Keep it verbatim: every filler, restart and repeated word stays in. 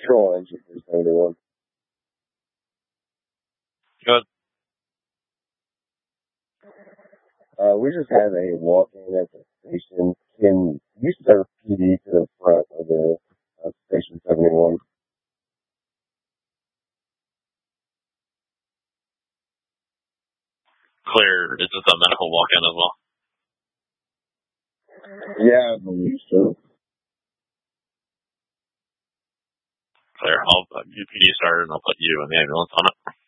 patrol engine for seventy-one. Good. Uh, we just had a walk-in at the station. Can you serve P D to the front of the uh, station seventy-one? Clear. Is this a medical walk-in as well? Yeah, I believe so. Clear. I'll uh, U P D started and I'll put you in the ambulance on it.